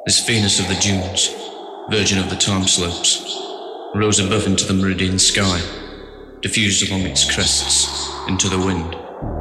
This Venus of the dunes, virgin of the time slopes, rose above into the meridian sky, diffused along its crests into the wind.